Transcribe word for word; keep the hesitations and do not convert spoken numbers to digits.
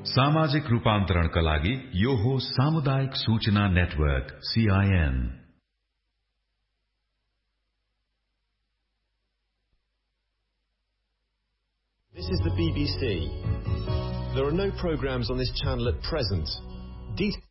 सामाजिक रूपान्तरणका लागि यो हो सामुदायिक सूचना network CIN. This is the B B C. There are no programs on this channel at present. Det